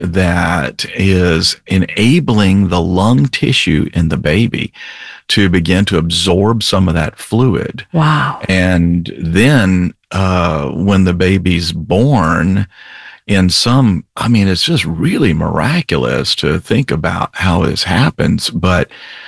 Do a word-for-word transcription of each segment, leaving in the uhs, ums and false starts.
that is enabling the lung tissue in the baby to begin to absorb some of that fluid. Wow. And then uh, when the baby's born, in some, I mean, it's just really miraculous to think about how this happens. But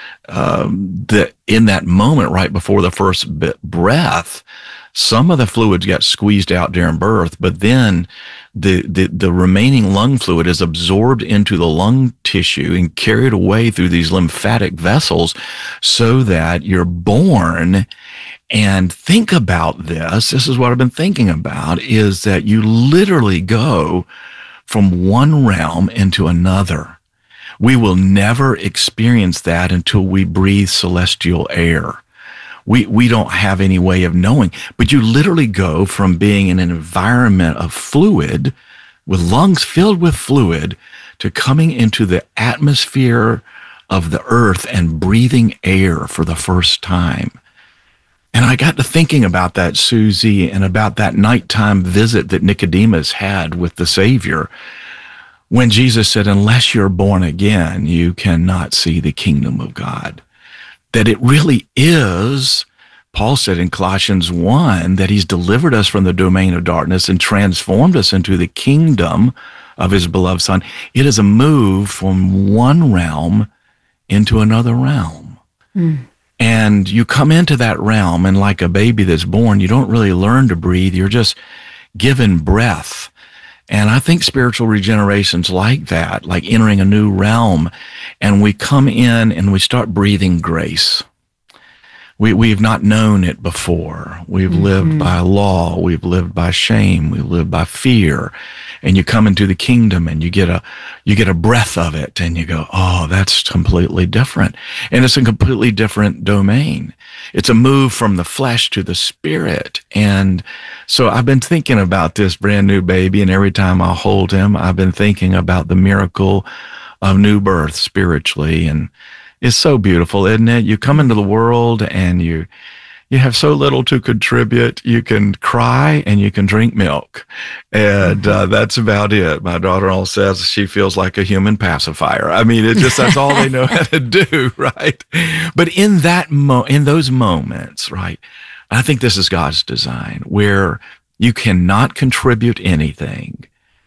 um, the, in that moment, right before the first bit breath, some of the fluids got squeezed out during birth, but then the, the, the remaining lung fluid is absorbed into the lung tissue and carried away through these lymphatic vessels so that you're born. And think about this. This is what I've been thinking about, is that you literally go from one realm into another. We will never experience that until we breathe celestial air. We we don't have any way of knowing, but you literally go from being in an environment of fluid, with lungs filled with fluid, to coming into the atmosphere of the earth and breathing air for the first time. And I got to thinking about that, Susie, and about that nighttime visit that Nicodemus had with the Savior, when Jesus said, unless you're born again, you cannot see the kingdom of God. That it really is, Paul said in Colossians one, that he's delivered us from the domain of darkness and transformed us into the kingdom of his beloved Son. It is a move from one realm into another realm. Mm. And you come into that realm, and like a baby that's born, you don't really learn to breathe. You're just given breath. And I think spiritual regeneration's like that, like entering a new realm. And we come in and we start breathing grace. We, we've not known it before. We've mm-hmm. lived by law. We've lived by shame. We've lived by fear. And you come into the kingdom and you get a, you get a breath of it and you go, oh, that's completely different. And it's a completely different domain. It's a move from the flesh to the spirit. And so I've been thinking about this brand new baby, and every time I hold him, I've been thinking about the miracle of new birth spiritually. And it's so beautiful, isn't it? You come into the world and you you have so little to contribute. You can cry and you can drink milk. And uh, that's about it. My daughter-in-law says she feels like a human pacifier. I mean, it's just, that's all they know how to do, right? But in that mo- in those moments, right, I think this is God's design, where you cannot contribute anything.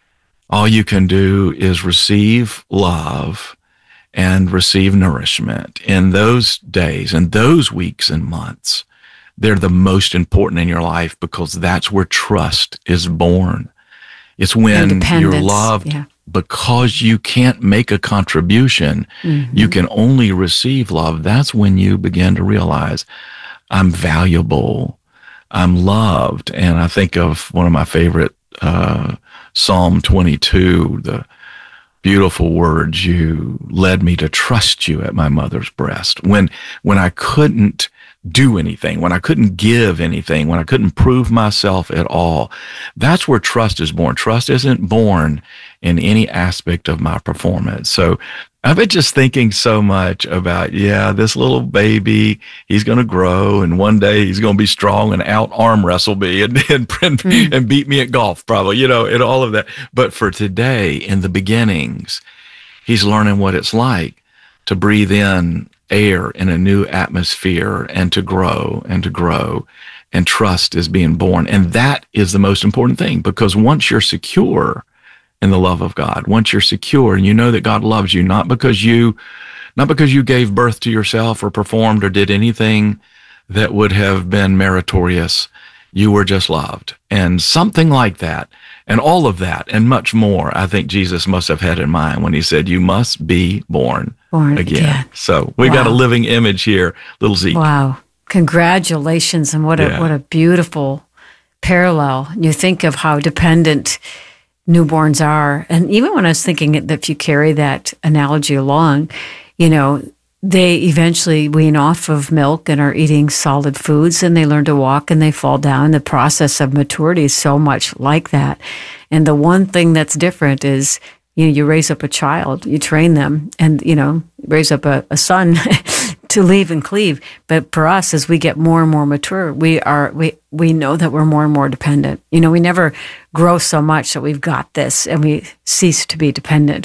All you can do is receive love and receive nourishment. In those days and those weeks and months, they're the most important in your life, because that's where trust is born. It's when you're loved yeah. because you can't make a contribution. Mm-hmm. You can only receive love. That's when you begin to realize, I'm valuable, I'm loved. And I think of one of my favorite, uh, Psalm twenty-two, the beautiful words, you led me to trust you at my mother's breast. When, when I couldn't do anything, when I couldn't give anything, when I couldn't prove myself at all, that's where trust is born. Trust isn't born in any aspect of my performance. So I've been just thinking so much about, yeah, this little baby, he's going to grow, and one day he's going to be strong and out arm wrestle me and, and, mm. and beat me at golf, probably, you know, and all of that. But for today, in the beginnings, he's learning what it's like to breathe in air in a new atmosphere and to grow and to grow, and trust is being born. And that is the most important thing, because once you're secure in the love of God, once you're secure and you know that God loves you, not because you, not because you gave birth to yourself or performed or did anything that would have been meritorious, you were just loved. And something like that, and all of that, and much more, I think Jesus must have had in mind when he said, you must be born, born again. again. So we wow. got a living image here, little Zeke. Wow. Congratulations. And what a, yeah. what a beautiful parallel. You think of how dependent newborns are. And even when I was thinking that if you carry that analogy along, you know, they eventually wean off of milk and are eating solid foods, and they learn to walk and they fall down. The process of maturity is so much like that. And the one thing that's different is, you know, you raise up a child, you train them, and, you know, raise up a, a son to to leave and cleave. But for us, as we get more and more mature, we are we we know that we're more and more dependent. You know, we never grow so much that we've got this and we cease to be dependent.